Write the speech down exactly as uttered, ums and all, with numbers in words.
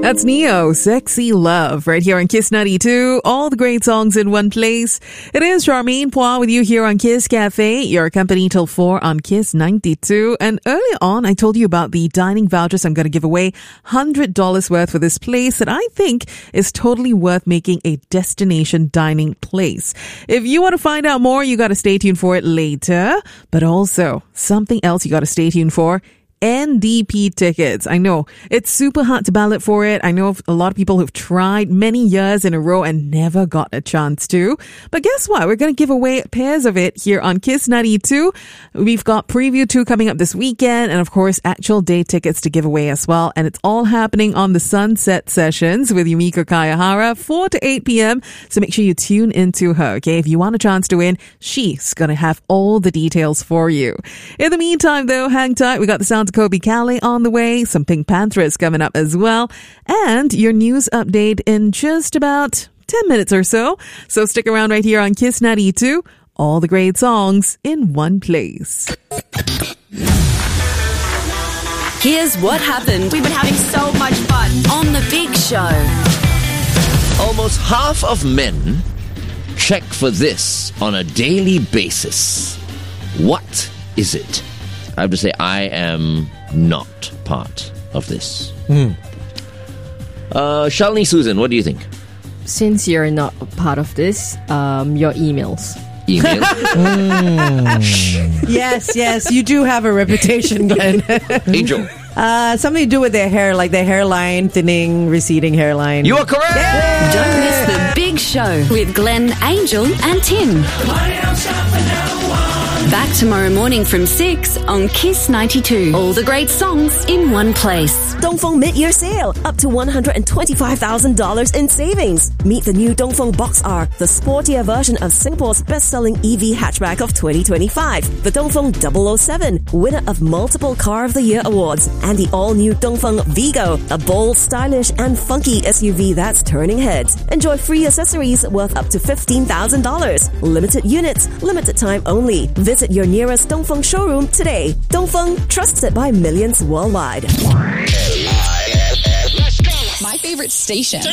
That's Neo, Sexy Love, right here on Kiss ninety-two. All the great songs in one place. It is Charmaine Poir with you here on Kiss Cafe, your company till four on Kiss ninety-two. And earlier on, I told you about the dining vouchers I'm going to give away, one hundred dollars worth for this place that I think is totally worth making a destination dining place. If you want to find out more, you got to stay tuned for it later. But also, something else you got to stay tuned for. N D P tickets. I know it's super hard to ballot for it. I know of a lot of people who've tried many years in a row and never got a chance to. But guess what? We're going to give away pairs of it here on Kiss ninety-two. We've got Preview two coming up this weekend and of course actual day tickets to give away as well. And it's all happening on the Sunset Sessions with Yumiko Kayahara, four to eight p.m. So make sure you tune into her, okay? If you want a chance to win, she's going to have all the details for you. In the meantime though, hang tight. We got the sounds Kobe Calais on the way, some Pink Panthers coming up as well, and your news update in just about ten minutes or so. So stick around right here on Kiss ninety-two. All the great songs in one place. Here's what happened. We've been having so much fun on The Big Show. Almost half of men check for this on a daily basis. What is it? I have to say, I am not part of this. Mm. Uh, Shalini Susan, what do you think? Since you're not a part of this, um, your emails. Email? mm. Yes, yes, you do have a reputation, Glenn. Angel. Uh, something to do with their hair, like their hairline, thinning, receding hairline. You are correct! Yay! Don't miss The Big Show with Glenn, Angel and Tim. Back tomorrow morning from six on Kiss ninety-two. All the great songs in one place. Dongfeng mid-year sale. Up to one hundred twenty-five thousand dollars in savings. Meet the new Dongfeng Box R, the sportier version of Singapore's best-selling E V hatchback of twenty twenty-five. The Dongfeng double oh seven, winner of multiple Car of the Year awards. And the all-new Dongfeng Vigo, a bold, stylish and funky S U V that's turning heads. Enjoy free accessories worth up to fifteen thousand dollars. Limited units, limited time only. Visit your nearest Dongfeng showroom today. Dongfeng, trusted by millions worldwide. My favorite station.